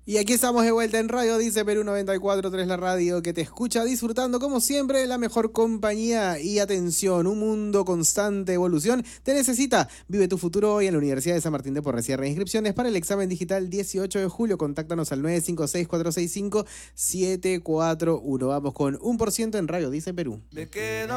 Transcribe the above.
Y aquí estamos de vuelta en Radio Dice Perú 94.3, la radio que te escucha disfrutando como siempre de la mejor compañía. Y atención, un mundo constante evolución te necesita. Vive tu futuro hoy en la Universidad de San Martín de Porres. Cierra inscripciones para el examen digital 18 de julio. Contáctanos al 956-465-741. Vamos con 1% en Radio Dice Perú.